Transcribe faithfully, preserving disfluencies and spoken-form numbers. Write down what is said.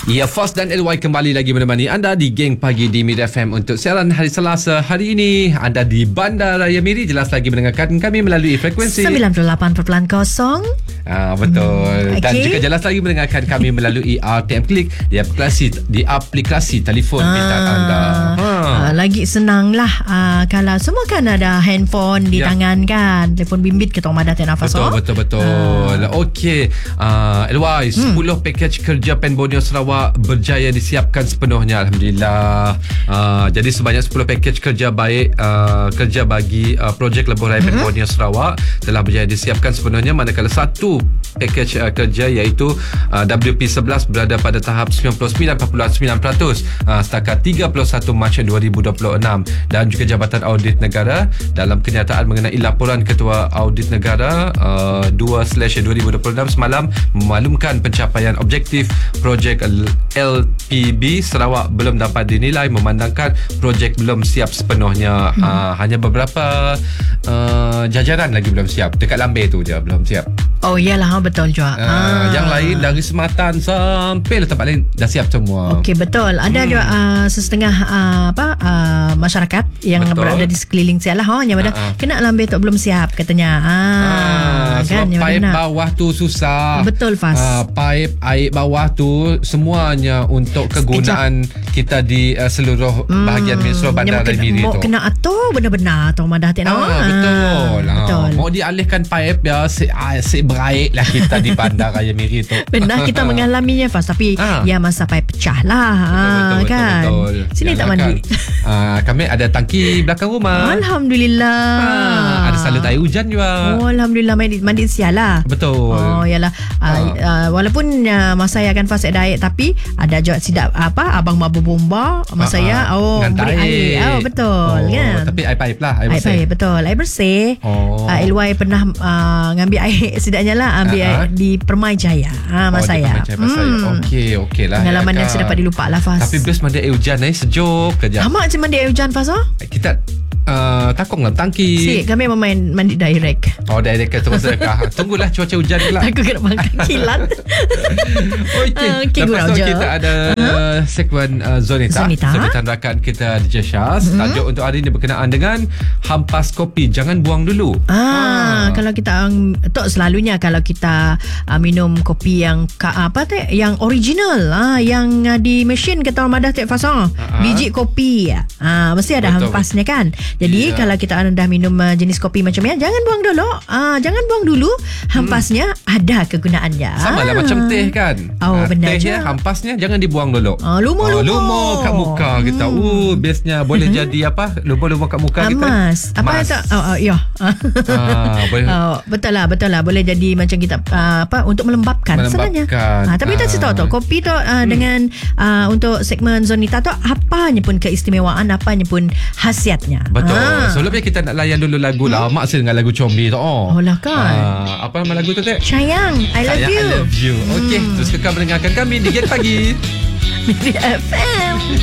Ya, Fos dan L Y kembali lagi menemani anda di Geng Pagi di Miri F M untuk siaran hari Selasa. Hari ini anda di Bandar Raya Miri jelas lagi mendengarkan kami melalui frekuensi sembilan puluh lapan perpuluhan kosong. Ah, betul. Hmm, Dan okay. juga jelas lagi mendengarkan kami melalui R T M Klik di aplikasi di aplikasi telefon ah, pintar anda. Ha. Ah, lagi senang lah ah, kalau semua kan ada handphone di Ya. tangan kan, telefon bimbit kita madah tak nafas. Betul, oh? betul, betul. Ah. Okey. Uh, L Y, hmm. sepuluh pakej kerja Pen Borneo Sarawak berjaya disiapkan sepenuhnya. Alhamdulillah. Uh, jadi sebanyak sepuluh pakej kerja baik uh, kerja bagi uh, projek Lebuh Raya hmm. Pen Borneo Sarawak telah berjaya disiapkan sepenuhnya, manakala satu pakej uh, kerja iaitu uh, W P sebelas berada pada tahap sembilan puluh sembilan perpuluhan sembilan peratus uh, setakat tiga puluh satu Mac dua ribu dua puluh enam. Dan juga Jabatan Audit Negara dalam kenyataan mengenai laporan Ketua Audit Negara uh, dua slash dua ribu dua puluh enam semalam memaklumkan pencapaian objektif projek L P B Sarawak belum dapat dinilai memandangkan projek belum siap sepenuhnya. hmm. uh, hanya beberapa uh, jajaran lagi belum siap. Dekat Lambeh tu je belum siap. Oh iyalah, betul juga. uh, ah. Yang lain dari Sematan sampai tempat lain dah siap semua. Okey, betul. Ada hmm. juga uh, sesetengah uh, apa uh, masyarakat yang betul. berada di sekeliling saya lah, oh, yang ada uh-uh. kena Lambeh tu belum siap katanya. Ah, ah, kan, sebab paip benar. bawah tu susah. Betul, Fas. Ah, paip air bawah tu semuanya untuk kegunaan Ejak. kita di uh, seluruh hmm. bahagian Ministeri Bandar Raya Miri tu. Mau kena atur benar-benar tu madah tak nak. Ah, betul. Ah, betul. Mau dialihkan paip ya si, ah, si baik lah kita di Bandar Raya Miri tu. Benar, kita mengalaminya, Fas, tapi ah. ya masa paip pecah lah. Betul, betul, kan. betul, betul. Sini Jangan tak mandi. Kan. Ah, kami ada tangki belakang rumah. Alhamdulillah. Ah, ada salut air hujan juga. Oh, Alhamdulillah, mandi, mandi sial lah. Betul. Oh, yalah. Ah. Uh, uh, walaupun uh, masa saya akan fasa air, tapi ada juga sidak apa abang mabu bomba masa saya oh beri air. Oh, betul oh, kan. Tapi air paip lah, air bersih. Air paip, betul. Air bersih. Oh. Uh, L Y pernah uh, ngambil air sedaknya lah, ambil uh-huh. air di Permai Jaya. Ha, masa oh, saya. Hmm. Okey, okey lah. Pengalaman ya, yang saya dapat dilupa lah, Fas. Tapi best mandi air hujan eh, sejuk kejap. Amak je mandi air hujan, Fas. Oh? Kita Uh, takung lah tangki. Si, kami memang main mandi direct. Oh, direct ke terus dekat. Tunggulah cuaca hujan pula. Aku kena makan kilat. Okey. Uh, okay, lepas tu je. kita ada uh, segmen uh, Zonita. Zonita. Sebutan rakan kita D J Syaz. Mm-hmm. Tajuk untuk hari ini berkenaan dengan hampas kopi. Jangan buang dulu. Ah, ha. Kalau kita um, tok selalunya kalau kita uh, minum kopi yang ka, apa teh yang original ah yang uh, di mesin kita orang madah tak fasang. Uh-huh. Biji kopi. Ah, mesti ada betul, hampasnya kan. Jadi yeah. kalau kita dah minum uh, jenis kopi macam ni, jangan buang dulu. Ah, jangan buang dulu. Hampasnya hmm. ada kegunaannya. Sama lah ah. macam teh kan. Oh, ah, benar tehnya, je. Hampasnya jangan dibuang dulu. Ah, lumur-lumur. Oh, lumur kat muka hmm. kita. Uh, bestnya boleh hmm. jadi apa? Lumur-lumur kat muka ah, kita. Mas. Apa itu? Oh, oh, ya. ah, boleh. Oh, betul lah, betul lah. Boleh jadi macam kita uh, apa untuk melembapkan, melembapkan. sebenarnya. Ah, tapi kita ah. tahu tu kopi tu uh, hmm. dengan uh, untuk segmen Zonita tu apanya pun keistimewaan, apanya pun khasiatnya. Betul. Ah. Sebelumnya kita nak layan dulu lagu hmm. lama sih dengan lagu Combi tu. Oh, oh lah kan. Uh, apa nama lagu tu, Tek? Sayang, I love Sayang, you. I love you. Hmm. Okey, terus kekal mendengarkan kami di Geng Pagi. Miri F M.